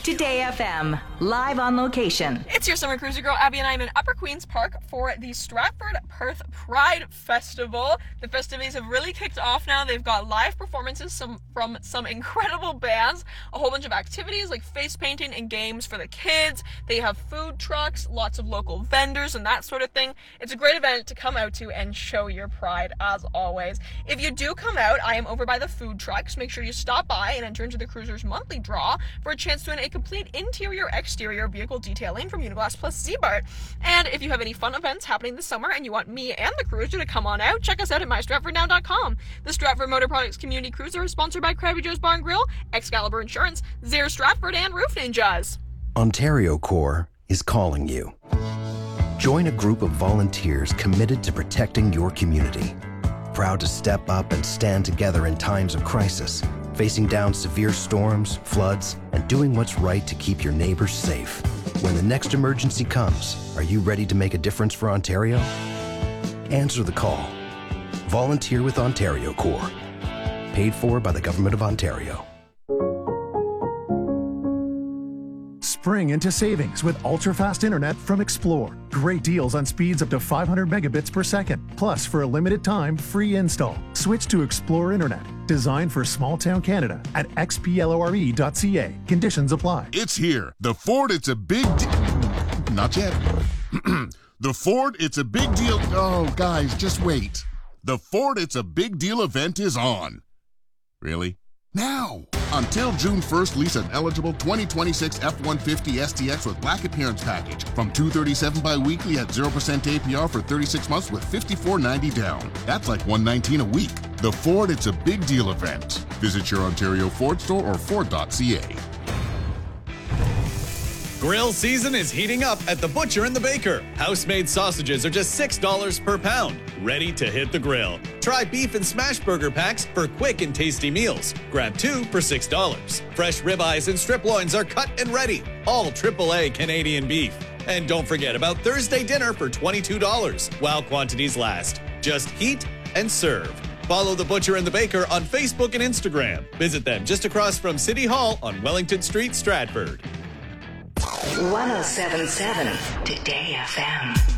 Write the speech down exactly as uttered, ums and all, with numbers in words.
Today F M, live on location. It's your summer cruiser girl, Abby, and I'm in Upper Queen's Park for the Stratford Perth Pride Festival. The festivities have really kicked off now. They've got live performances some, from some incredible bands, a whole bunch of activities like face painting and games for the kids. They have food trucks, lots of local vendors, and that sort of thing. It's a great event to come out to and show your pride, as always. If you do come out, I am over by the food trucks. Make sure you stop by and enter into the cruiser's monthly draw for a chance to win a complete interior exterior vehicle detailing from Uniglass plus Z-Bart. And if you have any fun events happening this summer and you want me and the cruiser to come on out, check us out at my stratford now dot com. The Stratford Motor Products Community Cruiser is sponsored by Krabby Joe's Bar and Grill, Excalibur Insurance, Zare Stratford, and Roof Ninjas. Ontario Corps is calling you. Join a group of volunteers committed to protecting your community. Proud to step up and stand together in times of crisis, facing down severe storms, floods, and doing what's right to keep your neighbors safe. When the next emergency comes, are you ready to make a difference for Ontario? Answer the call. Volunteer with Ontario Corps. Paid for by the Government of Ontario. Spring into savings with ultra-fast internet from Explore. Great deals on speeds up to five hundred megabits per second. Plus, for a limited time, free install. Switch to Explore Internet. Designed for small-town Canada at x p l o r e dot c a. Conditions apply. It's here. The Ford, it's a big deal. Not yet. The Ford, it's a big deal. Oh, guys, just wait. The Ford, it's a big deal event is on. Really? Now! Until June first, lease an eligible twenty twenty-six F one fifty S T X with black appearance package from two hundred thirty-seven dollars bi-weekly at zero percent A P R for thirty-six months with fifty-four ninety down. That's like one hundred nineteen dollars a week. The Ford, it's a big deal event. Visit your Ontario Ford store or ford dot c a. Grill season is heating up at the Butcher and the Baker. House-made sausages are just six dollars per pound, ready to hit the grill. Try beef and smash burger packs for quick and tasty meals. Grab two for six dollars. Fresh ribeyes and strip loins are cut and ready. All triple A Canadian beef. And don't forget about Thursday dinner for twenty-two dollars while quantities last. Just heat and serve. Follow the Butcher and the Baker on Facebook and Instagram. Visit them just across from City Hall on Wellington Street, Stratford. one oh seven point seven Today F M.